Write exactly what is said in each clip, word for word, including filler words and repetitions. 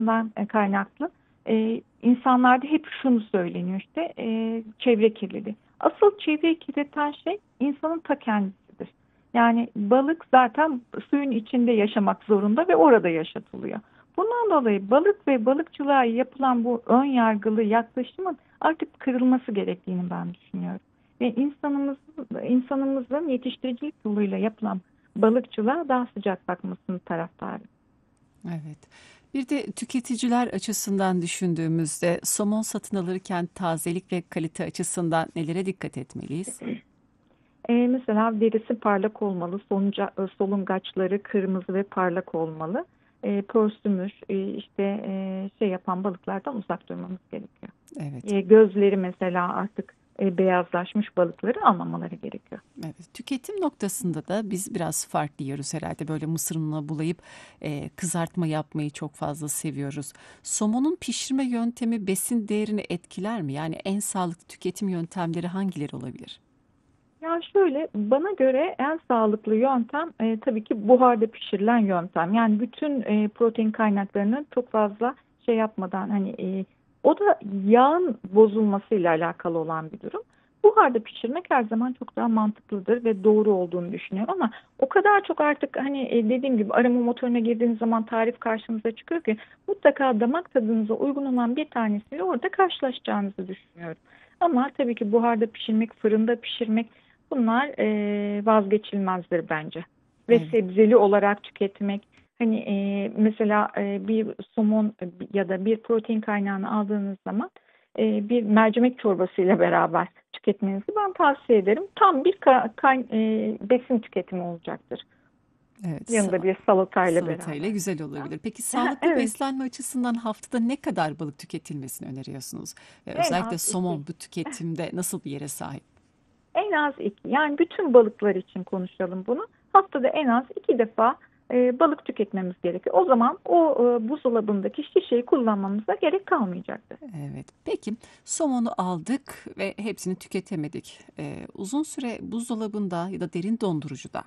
olmasından e, kaynaklı e, insanlarda hep şunu söyleniyor işte e, çevre kirliliği. Asıl çevreyi kirleten şey insanın ta kendisidir. Yani balık zaten suyun içinde yaşamak zorunda ve orada yaşatılıyor. Bundan dolayı balık ve balıkçılığa yapılan bu ön yargılı yaklaşımın artık kırılması gerektiğini ben düşünüyorum. Ve insanımızın, insanımızın yetiştiricilik yoluyla yapılan balıkçılığa daha sıcak bakmasını taraftarı. Evet. Bir de tüketiciler açısından düşündüğümüzde somon satın alırken tazelik ve kalite açısından nelere dikkat etmeliyiz? E, mesela derisi parlak olmalı, solunca, e, solungaçları kırmızı ve parlak olmalı. E, pörsümüş, e, işte e, şey yapan balıklardan uzak durmamız gerekiyor. Evet. E, gözleri mesela artık e, beyazlaşmış balıkları almamaları gerekiyor. Evet, tüketim noktasında da biz biraz farklı yiyoruz herhalde. Böyle mısır ununa bulayıp e, kızartma yapmayı çok fazla seviyoruz. Somonun pişirme yöntemi besin değerini etkiler mi? Yani en sağlıklı tüketim yöntemleri hangileri olabilir? Ya şöyle bana göre en sağlıklı yöntem e, tabii ki buharda pişirilen yöntem. Yani bütün e, protein kaynaklarını çok fazla şey yapmadan hani e, o da yağın bozulmasıyla alakalı olan bir durum. Buharda pişirmek her zaman çok daha mantıklıdır ve doğru olduğunu düşünüyorum ama o kadar çok artık hani e, dediğim gibi arama motoruna girdiğiniz zaman tarif karşınıza çıkıyor ki mutlaka damak tadınıza uygun olan bir tanesiyle orada karşılaşacağınızı düşünüyorum. Ama tabii ki buharda pişirmek, fırında pişirmek bunlar e, vazgeçilmezdir bence. Ve Evet. sebzeli olarak tüketmek. Hani e, mesela e, bir somon ya da bir protein kaynağını aldığınız zaman e, bir mercimek çorbasıyla beraber tüketmenizi ben tavsiye ederim. Tam bir ka- kay- e, besin tüketimi olacaktır. Evet, Yanında sa- bir salatayla salatayla beraber güzel mesela. olabilir. Peki sağlıklı Evet, beslenme açısından haftada ne kadar balık tüketilmesini öneriyorsunuz? Ve en özellikle az iki. somon bu tüketimde nasıl bir yere sahip? En az iki. Yani bütün balıklar için konuşalım bunu. Haftada en az iki defa e, balık tüketmemiz gerekiyor. O zaman o e, buzdolabındaki şişeyi kullanmamıza gerek kalmayacaktır. Evet. Peki somonu aldık ve hepsini tüketemedik. Ee, uzun süre buzdolabında ya da derin dondurucuda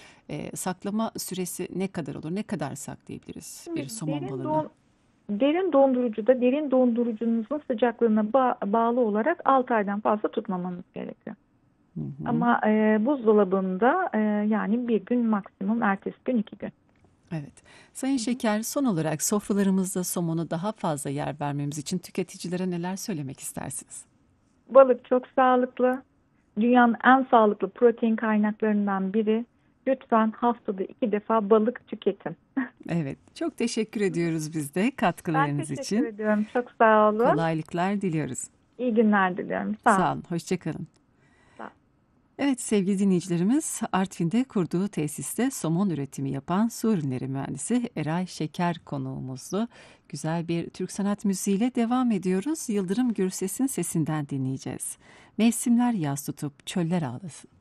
e, saklama süresi ne kadar olur? Ne kadar saklayabiliriz bir Şimdi somon derin balığını? don derin dondurucuda derin dondurucunuzun sıcaklığına ba- bağlı olarak altı aydan fazla tutmamanız gerekiyor. Hı hı. Ama e, buzdolabında e, yani bir gün maksimum ertesi gün iki gün. Evet. Sayın Hı hı. Şeker, son olarak sofralarımızda somonu daha fazla yer vermemiz için tüketicilere neler söylemek istersiniz? Balık çok sağlıklı. Dünyanın en sağlıklı protein kaynaklarından biri. Lütfen haftada iki defa balık tüketin. Evet, çok teşekkür ediyoruz biz de Ben katkılarınız teşekkür için. ediyorum. Çok sağ olun. Kolaylıklar diliyoruz. İyi günler diliyorum. Sağ Sağ olun. olun, hoşça kalın. Sağ olun. Evet sevgili dinleyicilerimiz, Artvin'de kurduğu tesiste somon üretimi yapan su ürünleri mühendisi Eray Şeker konuğumuzdu. Güzel bir Türk sanat müziğiyle devam ediyoruz. Yıldırım Gürses'in sesinden dinleyeceğiz. Mevsimler yaz tutup çöller ağlasın.